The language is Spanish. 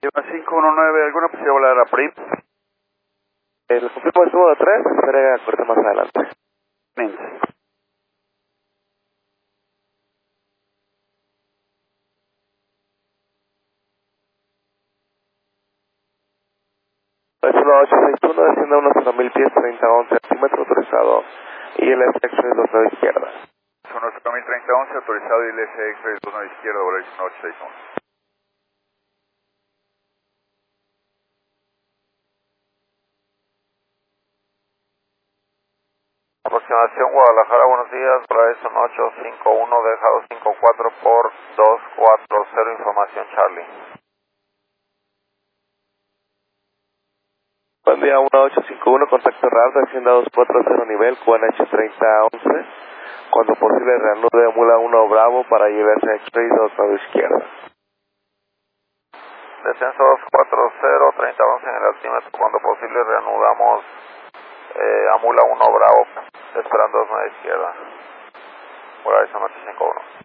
Lleva 519, ¿alguna posibilidad de volar a PRIP? El confirmo es número 3, espera corte más adelante. Bien. Es 1861, desciende a unos 0.000 pies, 30-11 centímetros, autorizado ILS X-Ray 29 izquierda. 1903011, autorizado ILS X-Ray 29 izquierda, volar 1861. Aproximación Guadalajara, buenos días, Bryson 851, dejado 54 por 240, información Charlie. Buen día, 1851, contacto RAR, descienda 240 nivel, QNH 3011, cuando posible reanude Mula 1 Bravo para llevarse a X-Ray 29 izquierda. Descenso 240, 3011 en el altímetro, cuando posible reanudamos a Mula 1 Bravo, esperando 29 izquierda. Horizon 851.